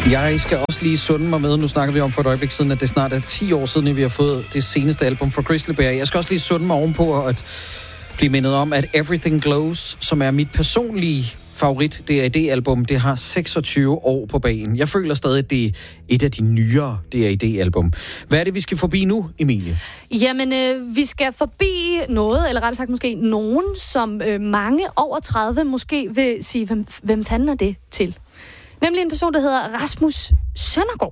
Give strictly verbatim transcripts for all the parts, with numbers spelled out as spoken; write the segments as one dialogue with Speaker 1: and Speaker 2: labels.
Speaker 1: Jeg skal også lige sunde mig med. Nu snakker vi om for et øjeblik siden, at det snart er ti år siden, at vi har fået det seneste album fra Chris LeBear. Jeg skal også lige sunde mig ovenpå at blive mindet om, at Everything Glows, som er mit personlige favorit D A D-album, det har seksogtyve år på bagen. Jeg føler stadig, at det er et af de nyere D A D-album. Hvad er det, vi skal forbi nu, Emilie?
Speaker 2: Jamen, øh, vi skal forbi noget, eller rettere sagt måske nogen, som øh, mange over tredive måske vil sige, hvem, hvem fanden er det til? Nemlig en person, der hedder Rasmus Søndergaard.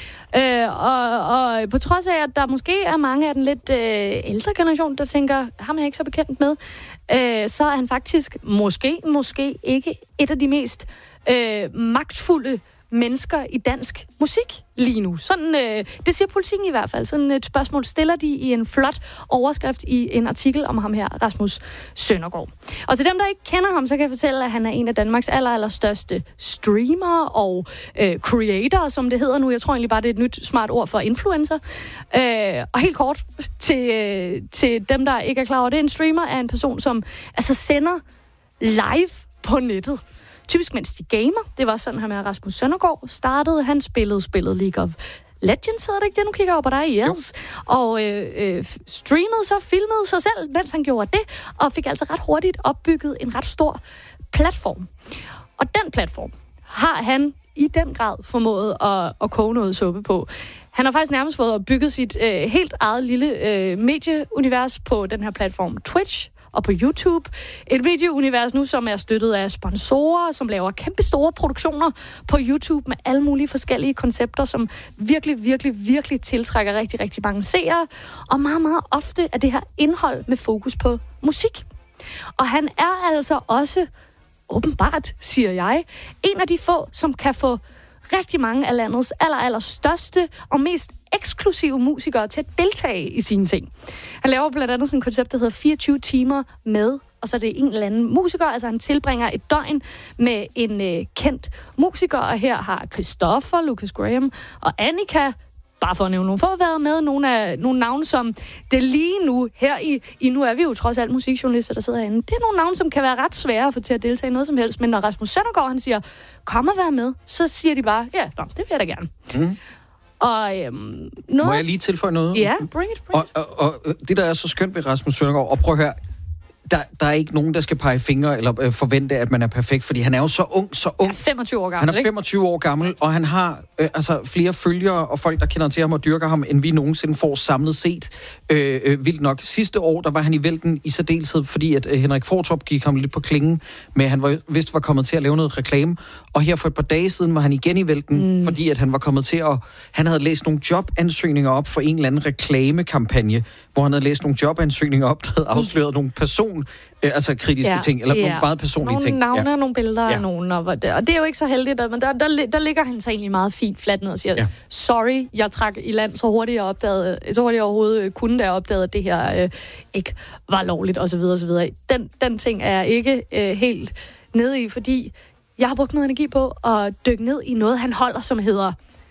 Speaker 2: Øh, og, og på trods af, at der måske er mange af den lidt øh, ældre generation, der tænker, ham er jeg ikke så bekendt med, øh, så er han faktisk måske, måske ikke et af de mest øh, magtfulde mennesker i dansk musik lige nu. Sådan, øh, det siger Politiken i hvert fald. Sådan et spørgsmål stiller de i en flot overskrift i en artikel om ham her, Rasmus Søndergaard. Og til dem, der ikke kender ham, så kan jeg fortælle, at han er en af Danmarks aller, aller største streamer og øh, creator, som det hedder nu. Jeg tror egentlig bare, det er et nyt smart ord for influencer. Øh, og helt kort til, øh, til dem, der ikke er klar over det. En streamer er en person, som altså sender live på nettet. Typisk mens de gamer. Det var sådan her med Rasmus Søndergaard startede. Han spillede spillet League of Legends, hedder det ikke det? Nu kigger jeg over på dig, yes. Og øh, øh, streamede så, filmede sig selv, mens han gjorde det, og fik altså ret hurtigt opbygget en ret stor platform. Og den platform har han i den grad formået at, at koge noget suppe på. Han har faktisk nærmest fået bygget sit øh, helt eget lille øh, medieunivers på den her platform Twitch og på YouTube. Et medieunivers nu, som er støttet af sponsorer, som laver kæmpe store produktioner på YouTube med alle mulige forskellige koncepter, som virkelig, virkelig, virkelig tiltrækker rigtig, rigtig mange seere. Og meget, meget ofte er det her indhold med fokus på musik. Og han er altså også, åbenbart, siger jeg, en af de få, som kan få rigtig mange af landets aller, aller største og mest eksklusive musikere til at deltage i sine ting. Han laver blandt andet sådan et koncept, der hedder fireogtyve timer med, og så er det en eller anden musiker, altså han tilbringer et døgn med en øh, kendt musiker, og her har Christoffer, Lucas Graham og Annika, bare for at nævne nogle få, været med, nogle, af, nogle navne, som det lige nu, her i, i nu er vi jo trods alt musikjournalister, der sidder herinde, det er nogle navne, som kan være ret svære at få til at deltage i noget som helst, men når Rasmus Søndergaard, han siger, kom og vær med, så siger de bare, ja, nå, det vil jeg da gerne. Mm. Og, øhm, noget...
Speaker 1: Må jeg lige tilføje noget?
Speaker 2: Ja, bring it, bring
Speaker 1: it. Og, og, og det, der er så skønt ved Rasmus Søndergaard, og prøv at høre, Der, der er ikke nogen, der skal pege fingre eller øh, forvente, at man er perfekt, fordi han er jo så ung, så ung.
Speaker 2: Ja, femogtyve år gammel,
Speaker 1: Han er femogtyve år gammel, og han har øh, altså flere følgere og folk, der kender til ham og dyrker ham, end vi nogensinde får samlet set. Øh, øh, vildt nok. Sidste år, der var han i vælten i særdeleshed, fordi at øh, Henrik Fortrup gik ham lidt på klingen, men han var vist var kommet til at lave noget reklame. Og her for et par dage siden var han igen i vælten, mm. fordi at han var kommet til at... Han havde læst nogle jobansøgninger op for en eller anden reklamekampagne, hvor han havde læst nogle jobansøgninger op, der havde afsløret mm. nogle person... Øh, altså kritiske
Speaker 2: ja,
Speaker 1: ting, eller
Speaker 2: ja.
Speaker 1: nogle meget personlige
Speaker 2: nogle
Speaker 1: ting.
Speaker 2: Nogle navne
Speaker 1: ja.
Speaker 2: og nogle billeder ja. af nogen, og, og det er jo ikke så heldigt, men der, der, der ligger han så egentlig meget fint fladt ned og siger, ja. sorry, jeg trak i land så hurtigt, jeg opdagede, så hurtigt jeg overhovedet kunne, da jeg opdagede, at det her øh, ikke var lovligt, osv. osv. Den, den ting er jeg ikke øh, helt nede i, fordi jeg har brugt noget energi på at dykke ned i noget, han holder, som hedder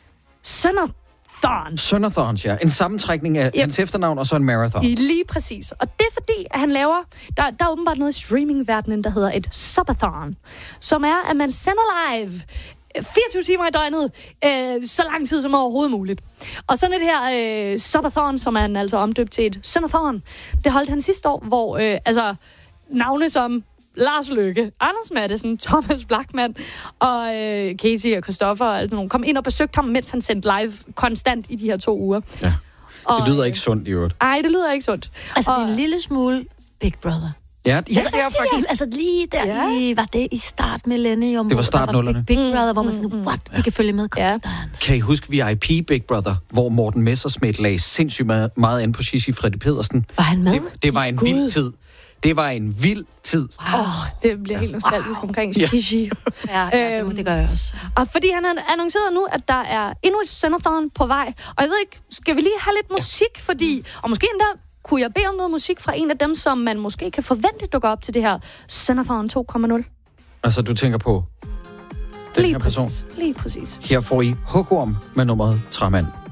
Speaker 2: Sønder Sønderthon.
Speaker 1: Sønderthons, ja. En sammentrækning af yep. hans efternavn og så en marathon.
Speaker 2: Lige præcis. Og det er fordi, at han laver... Der, der er åbenbart noget i streamingverdenen, der hedder et subathon, som er, at man sender live fireogtyve timer i døgnet, øh, så lang tid som overhovedet muligt. Og sådan et her øh, subathon, som han altså omdøbt til et Sønderthon, det holdt han sidste år, hvor øh, altså navne som Lars Løkke, Anders Matthesen, Thomas Blachman og øh, Casey og Christoffer og alt nogen kom ind og besøgte ham, mens han sendte live konstant i de her to uger.
Speaker 1: Ja.
Speaker 2: Og,
Speaker 1: det lyder ikke sundt i øvrigt.
Speaker 2: Nej, det lyder ikke sundt.
Speaker 3: Altså,
Speaker 2: og,
Speaker 3: det er en lille smule Big Brother.
Speaker 1: Ja, ja,
Speaker 3: altså,
Speaker 1: det er faktisk...
Speaker 3: Altså, lige der
Speaker 2: ja.
Speaker 3: i, var det i start millennium.
Speaker 1: Det var startnullerne.
Speaker 3: Big, Big Brother, hvor man sådan, what? Vi kan følge med konstant. Ja.
Speaker 1: Kan I huske V I P Big Brother, hvor Morten Messerschmidt lagde sindssygt meget, meget an på Gigi Freddy Pedersen?
Speaker 3: Var han med?
Speaker 1: Det, det var en
Speaker 3: God.
Speaker 1: vild tid. Det var en vild tid.
Speaker 2: Åh, wow. oh, det bliver helt nostalgisk wow. omkring Gigi.
Speaker 3: Ja, ja det, det gør jeg også.
Speaker 2: Og fordi han har annonceret nu, at der er endnu et Sønderthon på vej. Og jeg ved ikke, skal vi lige have lidt musik? Ja. Fordi, og måske endda kunne jeg bede om noget musik fra en af dem, som man måske kan forvente dukker op til det her Sønderthon to punkt nul.
Speaker 1: Altså, du tænker på den
Speaker 2: lige
Speaker 1: her person?
Speaker 2: Præcis. Lige præcis.
Speaker 1: Her får I Hugorm med nummeret Træmand.